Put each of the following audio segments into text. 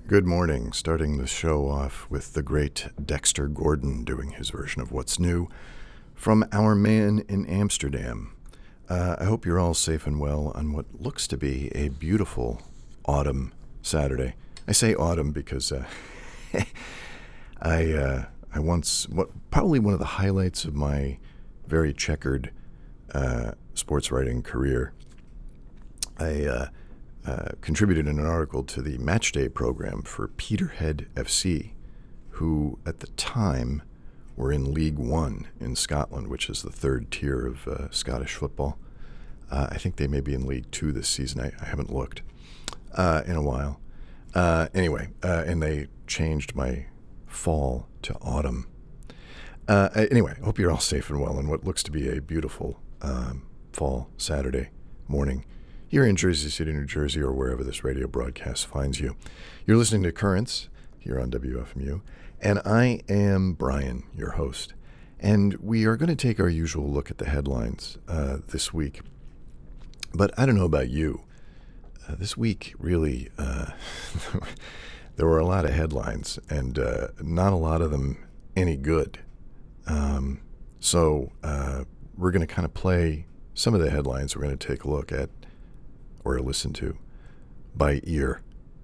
Good morning. Starting the show off with the great Dexter Gordon doing his version of What's New from Our Man in Amsterdam. I hope you're all safe and well on what looks to be a beautiful autumn Saturday. I say autumn because I once, probably one of the highlights of my very checkered sports writing career, I contributed in an article to the Matchday program for Peterhead FC, who at the time were in League One in Scotland, which is the third tier of Scottish football. I think they may be in League Two this season. I haven't looked in a while. And they changed my fall to autumn. Anyway, hope you're all safe and well on what looks to be a beautiful fall Saturday morning here in Jersey City, New Jersey, or wherever this radio broadcast finds you. You're listening to Currents here on WFMU, and I am Brian, your host. And we are going to take our usual look at the headlines this week. But I don't know about you. This week, really, there were a lot of headlines, and not a lot of them any good. So we're going to kind of play some of the headlines we're going to take a look at or listen to by ear.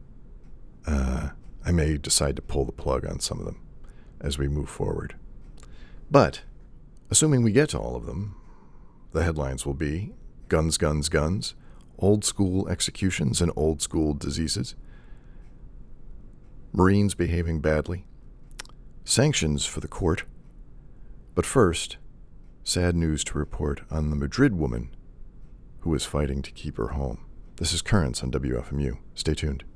I may decide to pull the plug on some of them as we move forward. But, assuming we get to all of them, the headlines will be guns, guns, guns, old school executions and old school diseases, Marines behaving badly, sanctions for the court. But first, sad news to report on the Madrid woman who is fighting to keep her home. This is Currents on WFMU. Stay tuned.